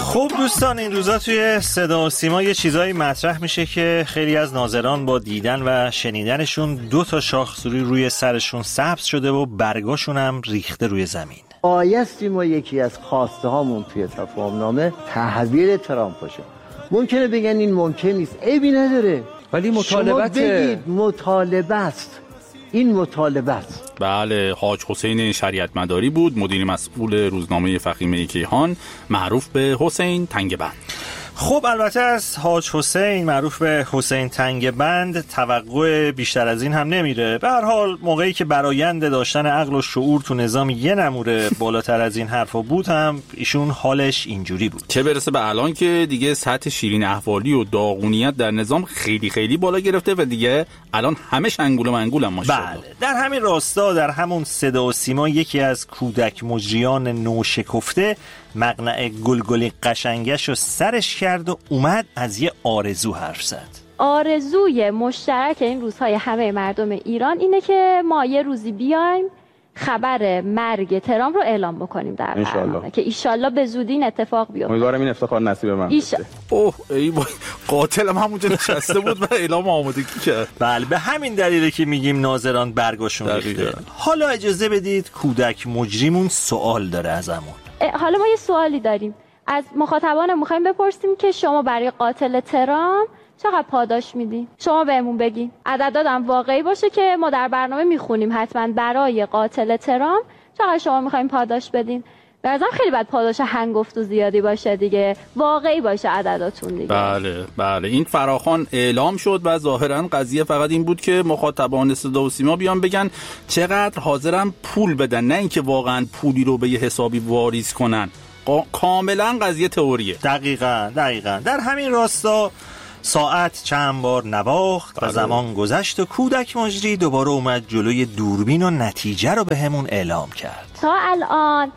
خب دوستان، این روزا توی صدا و سیما یه چیزایی مطرح میشه که خیلی از ناظران با دیدن و شنیدنشون 2 شاخسوری روی سرشون سبز شده و برگاشون هم ریخته روی زمین. بایستی ما یکی از خواسته هامون توی تفاهمنامه تحویل ترامپ باشه. ممکنه بگن این ممکن نیست، عیبی نداره، ولی مطالبت شما بگید مطالبه است. این مطالبه است. بله، حاج حسین شریعت مداری بود، مدیر مسئول روزنامه فخیمه کیهان معروف به حسین تنگبند. خب البته از حاج حسین معروف به حسین تنگبند توقع بیشتر از این هم نمیره. به هر حال موقعی که برآیند داشتن عقل و شعور تو نظام یه نموره بالاتر از این حرفا بود هم ایشون حالش اینجوری بود. چه برسه به الان که دیگه سطح شیرین احوالی و داغونیت در نظام خیلی خیلی بالا گرفته و دیگه الان همش انگول و منگول هم ماشاءالله. بله، در همین راستا در همون صدا و سیما یکی از کودک مجریان نوشکفته مقنعه گلگلی قشنگش رو سرش کرد و اومد از یه آرزو حرف زد. آرزوی مشترک این روزهای همه مردم ایران اینه که ما یه روزی بیایم خبر مرگ ترامپ رو اعلام بکنیم در برنامه که ایشالله به زودی این اتفاق بیفته. امیدوارم این افتخار نصیب من بشه. اوه ای قاتلم همونجا نشسته بود و اعلام آمادگی کرد. بله، به همین دلیله که میگیم ناظران برگاشون ریخته. حالا اجازه بدید کودک مجریمون سوال داره ازمون. حالا ما یه سوالی داریم از مخاطبان، میخوایم بپرسیم که شما برای قاتل ترامپ چقدر پاداش میدین؟ شما بهمون بگین. عددادم واقعی باشه که ما در برنامه میخونیم حتما برای قاتل ترامپ چقدر شما میخوایم پاداش بدین. به نظرم خیلی بد پاداش هنگفت و زیادی باشه دیگه، واقعی باشه عدداتون دیگه. بله این فراخوان اعلام شد و ظاهرا قضیه فقط این بود که مخاطبان صدا و سیما بیان بگن چقدر حاضرن پول بدن، نه اینکه واقعا پولی رو به یه حسابی واریز کنن. کاملا قضیه تئوریه. دقیقاً در همین راستا ساعت چند بار نواخت و زمان گذشت و کودک مجری دوباره اومد جلوی دوربین و نتیجه رو به همون اعلام کرد. تا الان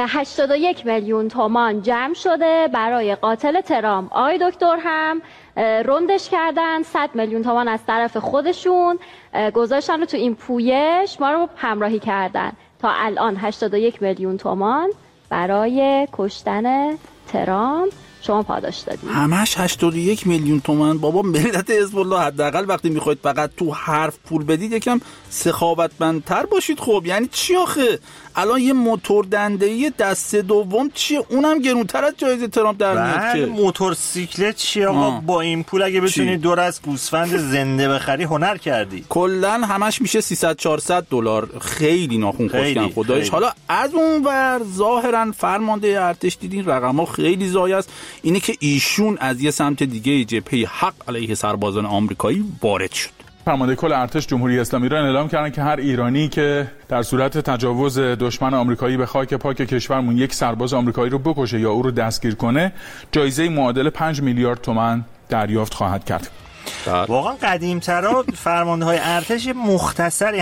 81 میلیون تومان جمع شده برای قاتل ترامپ. آقای دکتر هم روندش کردن، 100 میلیون تومان از طرف خودشون گذاشتن تو این پویش، ما رو همراهی کردن. تا الان 81 میلیون تومان برای کشتن ترامپ شما پاداش دادید. همش 81 میلیون تومان. بابا ملت حزب الله حداقل وقتی میخواید فقط تو حرف پول بدید یکم سخاوتمندتر باشید. خب یعنی چی آخه؟ الان یه موتور دنده‌ای دست دوم چیه؟ اونم گرونتر از جایزه ترامپ در میاد که. موتورسیکلت چیه آقا؟ با این پول اگه بتونی دور از گوسفند زنده بخری هنر کردی. کلا همش میشه 300-400 دلار. خیلی ناخون خشکن خدایش. حالا از اون ور ظاهرا فرمانده ارتش دیدین رقم‌ها خیلی زایه است. اینه که ایشون از یه سمت دیگه جبهه حق علیه سربازان آمریکایی وارد شد. فرمانده کل ارتش جمهوری اسلامی ایران اعلام کردن که هر ایرانی که در صورت تجاوز دشمن آمریکایی به خاک پاک کشورمون یک سرباز آمریکایی رو بکشه یا او رو دستگیر کنه، جایزه معادل 5 میلیارد تومان دریافت خواهد کرد. واقعا قدیم‌ترا فرمانده های ارتش مختصری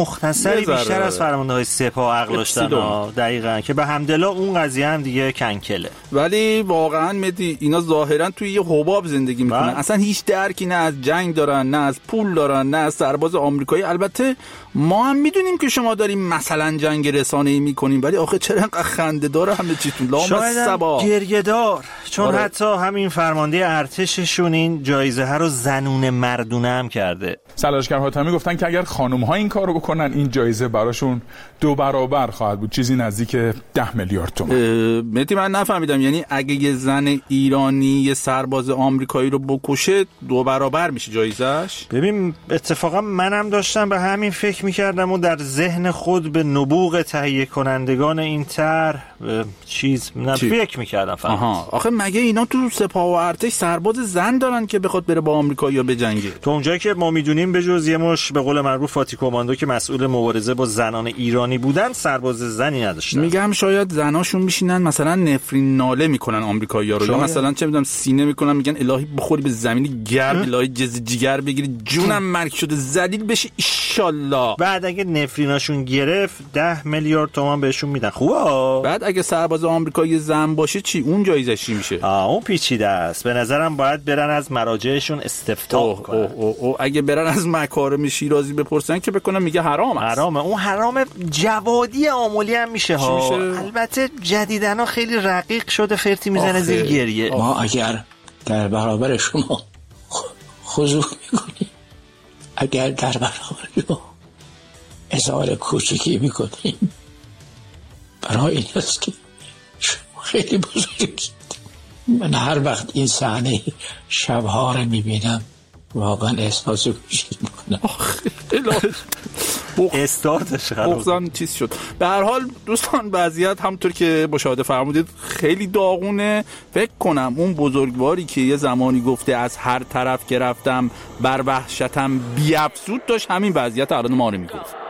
بیشتر از فرمانده های سپاه عقل داشتن. دقیقاً که به حمدالله اون قضیه هم دیگه کنکله. ولی واقعا مدی اینا ظاهرا توی یه حباب زندگی میکنن. اصلا هیچ درکی نه از جنگ دارن، نه از پول دارن، نه از سرباز آمریکایی. البته ما هم میدونیم که شما داریم مثلا جنگ رسانه‌ای میکنیم، ولی آخه چرا انقدر خنده‌دار همه چیتون لامصبا گریه‌دار؟ چون حتی همین فرمانده ارتششون این جایزه ها رو زنونه مردونه هم کرده. سلاشگر حاتمی گفتن که اگر خانم‌ها این کارو بکنن این جایزه براشون 2 برابر خواهد بود، چیزی نزدیک 10 میلیارد تومان. مهدی من نفهمیدم، یعنی اگه یه زن ایرانی یه سرباز آمریکایی رو بکشه 2 برابر میشه جایزش؟ ببین اتفاقا منم داشتم به همین فکر میکردم و در ذهن خود به نبوغ تهیه کنندگان این طرح فکر میکردم فقط. آخه مگه اینا تو سپاه و ارتش سرباز زن دارن که بخواد بره با آمریکایی‌ها بجنگه؟ تو اونجایی که ما میدونیم به جز یه مش به قول معروف فاتی کماندو که مسئول مبارزه با زنان ایرانی بودن، سرباز زنی نداشتن. میگم شاید زناشون میشینن مثلا نفرین ناله میکنن آمریکایی‌ها رو، یا مثلا چه میدونم سینه میکنن میگن الهی بخوری به زمین گرم، الهی جگر بگیری جونم مرگ شده ذلیل بشی ان بعد اگه نفریناشون گرفت 10 میلیارد تومان بهشون میدن. خوبه. بعد اگه سرباز آمریکایی زن باشه چی؟ اون جایزش چی میشه؟ میشه. اون پیچیده است. به نظرم باید برن از مراجعشون استفتاء کنن. اگه برن از مکارم شیرازی بپرسن که بکنم میگه حرام است. حرامه. اون حرام جوادی آمولی هم میشه ها. البته جدیدنا خیلی رقیق شده، فرتی میزنه زیر گریه. ما اگر در برابر شما خضوع میکنیم، اگر در برابر شما اظهار کوچکی میکنیم، برای این است که شما خیلی بزرگید. من هر وقت این صحنه شبها رو میبینم واقعا احساس کوچکی میکنم. استارتش بغضان چیز شد. به هر حال دوستان، وضعیت همونطور که مشاهده فرمودید خیلی داغونه. فکر کنم اون بزرگواری که یه زمانی گفته از هر طرف که رفتم بر وحشتم بی‌افزود داشت همین وضعیت الان ما رو میگفت.